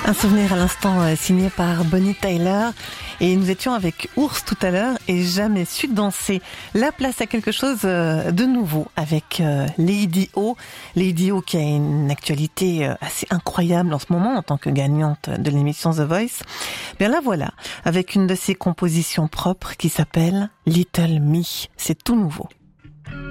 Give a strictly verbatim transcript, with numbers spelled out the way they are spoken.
Un souvenir à l'instant euh, signé par Bonnie Tyler, et nous étions avec Ours tout à l'heure et jamais su danser. La place à quelque chose euh, de nouveau avec euh, Lady O. Lady O qui a une actualité euh, assez incroyable en ce moment en tant que gagnante de l'émission The Voice. Bien la voilà, avec une de ses compositions propres qui s'appelle Little Me. C'est tout nouveau.